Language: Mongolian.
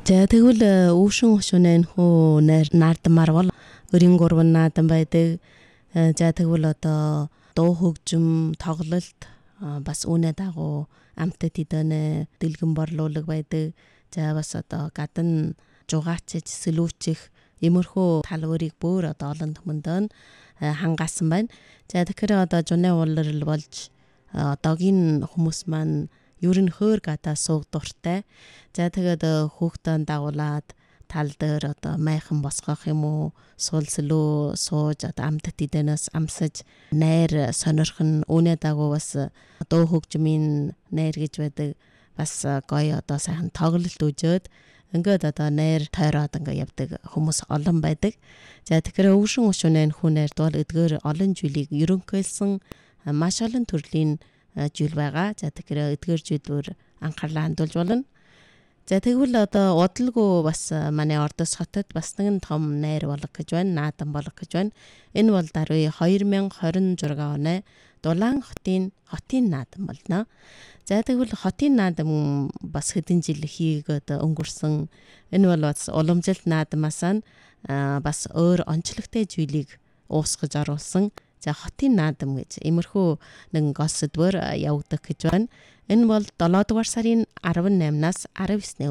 За тэгвэл өвшин өшөөнэ хүү наардмаар бол өрийн гурван наадан байдаг. За тэгвэл одоо дуу хөгжим тоглолт бас үүнээ дагуу амтд хідэнэ дэлгэн борлуулаг байдаг. За бас одоо гадна жугаачиж сэлүүчих иймэрхүү талбарыг бүр одоо олон түмэнд хангаасан байна. За тэгэхээр одоо жуны улирал болж одоогийн хүмүүс маань ер нь хөөр гадаа сууг дуртай. За тэгээд хүүхдэн дагуулад тал дээр одоо майхан босгох юм уу, суулслуу сууж одоо амтд хідэнээс амсаж найр сонирх нь үүнээ дагуу бас дуу хөгжмийн найр гэж байдаг. Бас гоё одоо сайхан тоглолт үжөөд ингээд одоо найр тойроод ингээд явдаг хүмүүс олон байдаг. За тэгэхээр өвшин өшөөнэ хүү найрд бол эдгээр олон жилийг ерөнхийлсөн маш олон төрлийн жил байгаа. За тэгэхээр эдгээр жилээр анхаарлаа хандуулж болно. За тэгвэл одоо удалгүй бас манай Ордос хотод бас нэгэн том найр болох гэж байна. Наадан болох гэж байна. Энэ бол даруй 2026 оны Дулаан хотын наадан болно. За тэгвэл хотын наадан бас хэдэн жил хийгээд өнгөрсөн. Энэ бол бас уламжилт наадмаас бас өөр онцлогтой зүйлийг уусгаж оруулсан. За хотын наадам гэж иймэрхүү нэгэн гол сэдвээр явагдах гэж байна. Энэ бол 7 дугаар сарын 18-наас 19